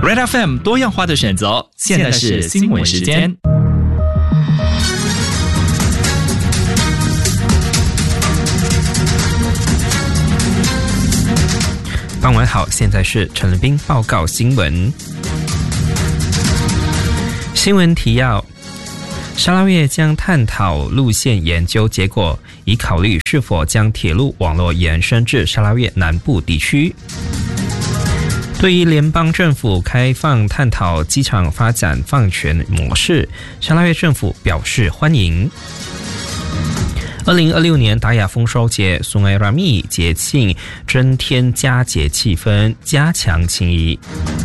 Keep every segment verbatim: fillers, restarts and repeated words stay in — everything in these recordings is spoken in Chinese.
Red F M 多样化的选择，现在是新闻时间。 傍晚好，现在是陈仁斌报告新闻。新闻提要：沙拉越将探讨路线研究结果，以考虑是否将铁路网络延伸至沙拉越南部地区。对于联邦政府开放探讨机场发展放权模式，沙拉越政府表示欢迎。二零二六年达雅丰收节 Sungai Rami 节庆增添佳节气氛，加强情谊。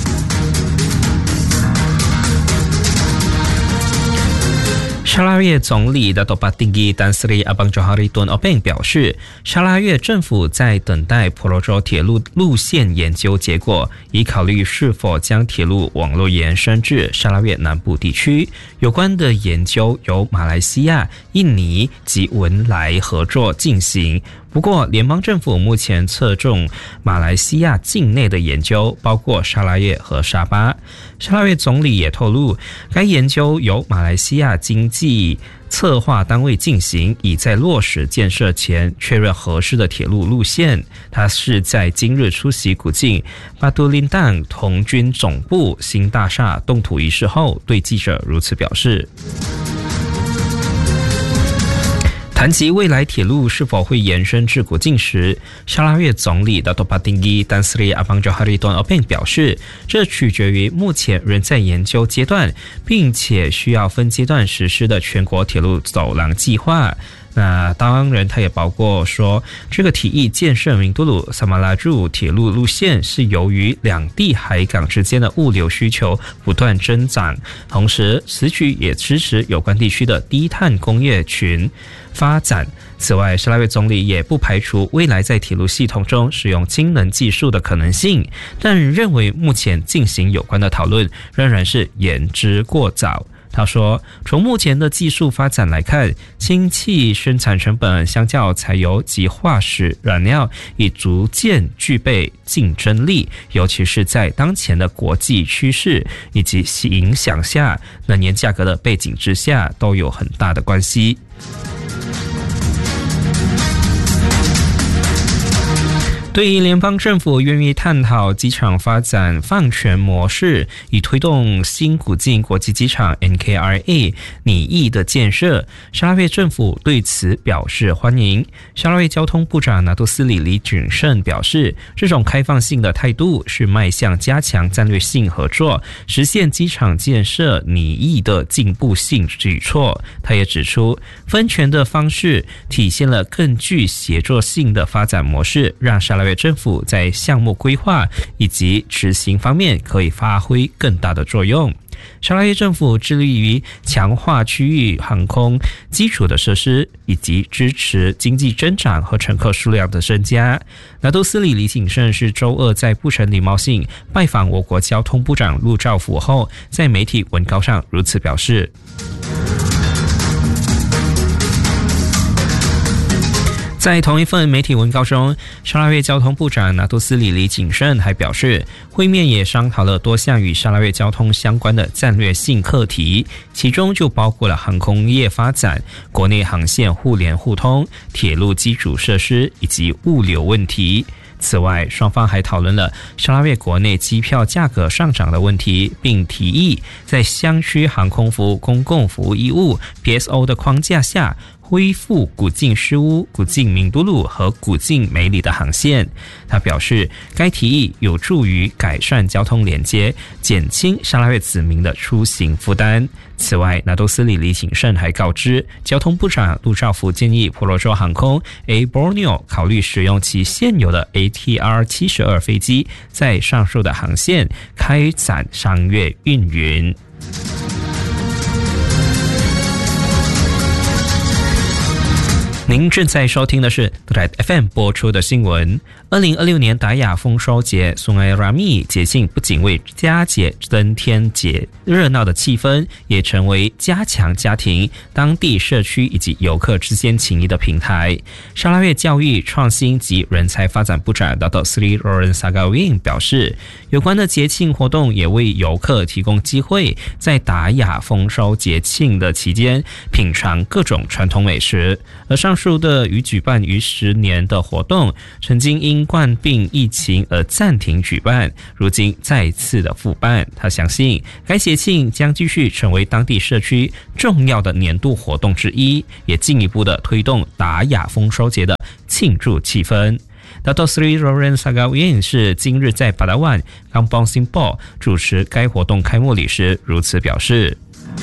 沙拉越总理的多巴丁吉丹斯里阿邦佐哈里顿奥本表示，沙拉越政府在等待婆罗洲铁路路线研究结果，以考虑是否将铁路网络延伸至沙拉越南部地区。有关的研究由马来西亚、印尼及文莱合作进行。不过，联邦政府目前侧重马来西亚境内的研究，包括沙拉越和沙巴。沙拉越总理也透露，该研究由马来西亚经济策划单位进行，以在落实建设前确认合适的铁路路线。他是在今日出席古晋巴都林当童军总部新大厦动土仪式后，对记者如此表示。谈及未来铁路是否会延伸至古晋时，沙拉越总理的多巴丁吉丹斯里阿邦佐哈里顿奥本表示，这取决于目前仍在研究阶段，并且需要分阶段实施的全国铁路走廊计划。那当然，他也包括说，这个提议建设明都鲁萨马拉柱铁路路线是由于两地海港之间的物流需求不断增长，同时此举也支持有关地区的低碳工业群发展。此外，沙拉越总理也不排除未来在铁路系统中使用氢能技术的可能性，但认为目前进行有关的讨论仍然是言之过早。他说，从目前的技术发展来看，氢气生产成本相较柴油及化石燃料已逐渐具备竞争力，尤其是在当前的国际趋势以及影响下，能源价格的背景之下，都有很大的关系。对于联邦政府愿意探讨机场发展放权模式，以推动新古晋国际机场 N K R A 拟议的建设，沙拉越政府对此表示欢迎。沙拉越交通部长拿督斯里李谨慎表示，这种开放性的态度是迈向加强战略性合作，实现机场建设拟议的进步性举措。他也指出，分权的方式体现了更具协作性的发展模式，让沙拉越政府在项目规划以及执行方面可以发挥更大的作用。沙拉越政府致力于强化区域航空基础的设施，以及支持经济增长和乘客数量的增加。拿督斯里李谨慎是周二在布什礼貌性拜访我国交通部长陆兆福后，在媒体文稿上如此表示。在同一份媒体文告中，沙拉越交通部长拿督斯里李谨慎还表示，会面也商讨了多项与沙拉越交通相关的战略性课题，其中就包括了航空业发展、国内航线互联互通、铁路基础设施以及物流问题。此外，双方还讨论了沙拉越国内机票价格上涨的问题，并提议在乡区航空服务公共服务义务 P S O 的框架下，恢复古晋诗屋、古晋明都路和古晋梅里的航线。他表示，该提议有助于改善交通连接，减轻沙拉越子民的出行负担。此外，拿督斯里李谨慎还告知，交通部长陆兆福建议婆罗洲航空 A Borneo 考虑使用其现有的 A T R 七十二 飞机，在上述的航线开展商业运营。 您正在收听的是 D R E D F M 播出的新闻。二零二六年达雅丰收节 Sungai Rami 节庆不仅为佳节增添节热闹的气氛，也成为加强家庭、当地社区以及游客之间情谊的平台。沙拉越教育创新及人才发展部长 Dato Sri Roran Sagawin 表示，有关的节庆活动也为游客提供机会，在达雅丰收节庆的期间品尝各种传统美食。而上述的于举办逾十年的活动，曾经因冠病疫情而暂停举办，如今再次的复办。他相信该节庆将继续成为当地社区重要的年度活动之一，也进一步的推动达雅丰收节的庆祝气氛。Dato Sri Roran Sagawin 是今日在巴达万 Kampong Simpor 主持该活动开幕礼时如此表示。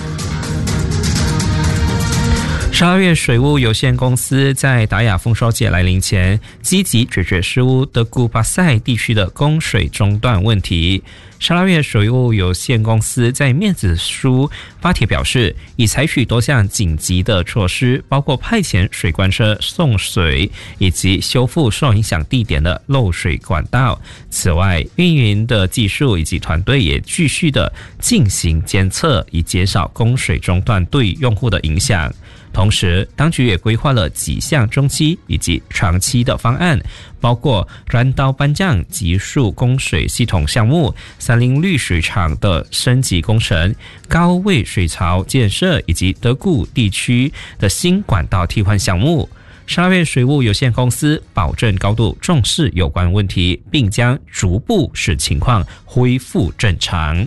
沙拉越水务有限公司在达雅丰收节来临前，积极解决失乌德古巴塞地区的供水中断问题。沙拉越水务有限公司在面子书发帖表示，已采取多项紧急的措施，包括派遣水官车送水，以及修复受影响地点的漏水管道。此外，运营的技术以及团队也继续的进行监测，以减少供水中断对用户的影响。同时，当局也规划了几项中期以及长期的方案，包括燃刀班将集束供水系统项目、三林绿水厂的升级工程、高位水槽建设以及德固地区的新管道替换项目。沙拉越水务有限公司保证高度重视有关问题，并将逐步使情况恢复正常。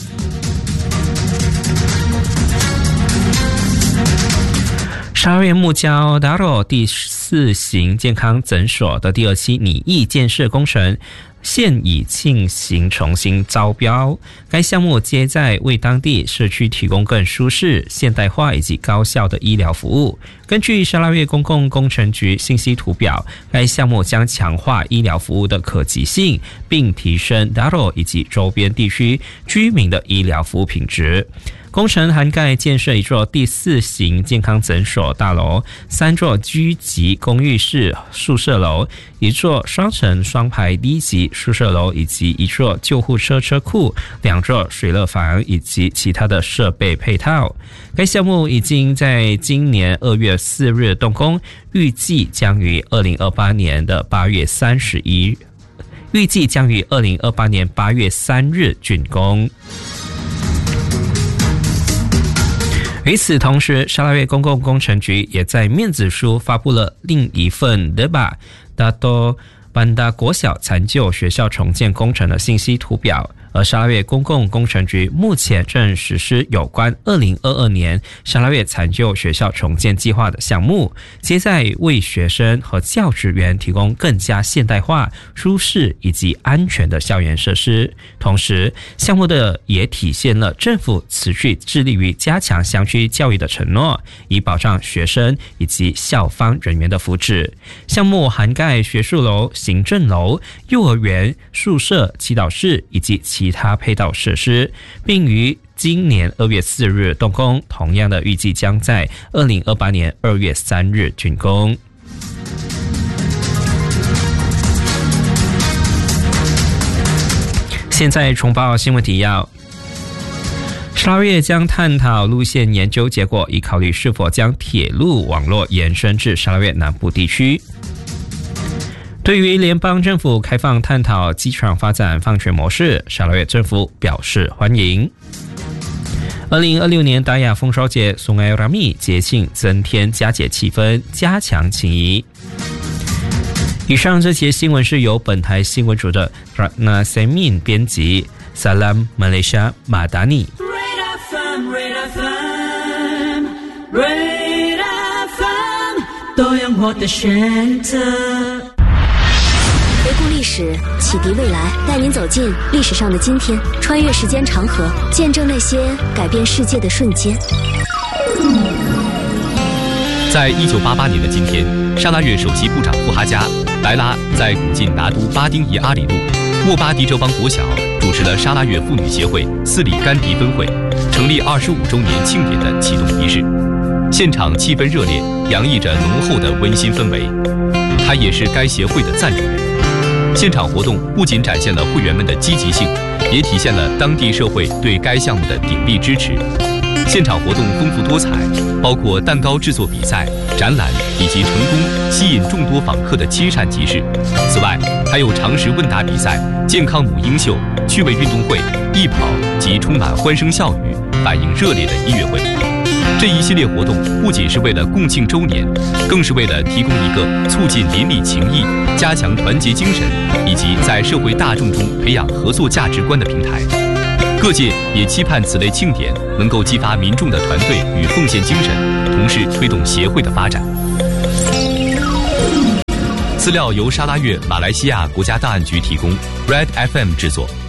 沙拉越木礁 Daro 第四型健康诊所的第二期拟议建设工程现已进行重新招标，该项目皆在为当地社区提供更舒适、现代化以及高效的医疗服务。根据沙拉越公共工程局信息图表，该项目将强化医疗服务的可及性，并提升 Daro 以及周边地区居民的医疗服务品质。工程涵盖建设一座第四型健康诊所大楼、三座居级公寓式宿舍楼、一座双层双排低级宿舍楼以及一座救护车车库、两座水乐房以及其他的设备配套。该项目已经在今年二月四日动工，预计将于二零二八年的八月三十一，预计将于二零二八年八月三日竣工。与此同时，沙拉越公共工程局也在面子书发布了另一份 Deba Dato 班达国小残旧学校重建工程的信息图表。而沙拉越公共工程局目前正实施有关二零二二年沙拉越残旧学校重建计划的项目，皆在为学生和教职员提供更加现代化、舒适以及安全的校园设施。同时，项目的也体现了政府持续致力于加强乡区教育的承诺，以保障学生以及校方人员的福祉。项目涵盖学术楼、行政楼、幼儿园、宿舍、祈祷室以及其他配套设施，并于今年二月四日动工，同样的预计将在二零二八年二月三日竣工。现在重报新闻提要。沙拉越将探讨路线研究结果，以考虑是否将铁路网络延伸至沙拉越南部地区。对于联邦政府开放探讨机场发展放权模式，沙拉越政府表示欢迎。二零二六年达雅丰收节 Sungai Rami 节庆增添佳节气氛，加强情谊。以上这节新闻是由本台新闻组的 Ratna Semin 编辑。Salam Malaysia Madani。 多样化的选择。 回顾历史，启迪未来，带您走进历史上的今天，穿越时间长河，见证那些改变世界的瞬间。 在一九八八年的今天，沙拉越首席部长布哈加莱拉在古晋拿督巴丁宜阿里路沃巴迪州邦国小主持了沙拉越妇女协会斯里甘迪分会成立二十五周年庆典的启动仪式。 现场气氛热烈，洋溢着浓厚的温馨氛围。他也是该协会的赞助人。现场活动不仅展现了会员们的积极性，也体现了当地社会对该项目的鼎力支持。现场活动丰富多彩，包括蛋糕制作比赛、展览以及成功吸引众多访客的亲善集市。此外，还有常识问答比赛、健康母婴秀、趣味运动会、艺跑及充满欢声笑语、反应热烈的音乐会。这一系列活动不仅是为了共庆周年，更是为了提供一个促进邻里情谊、加强团结精神以及在社会大众中培养合作价值观的平台。各界也期盼此类庆典能够激发民众的团队与奉献精神，同时推动协会的发展。资料由沙拉越马来西亚国家档案局提供 ，Red F M 制作。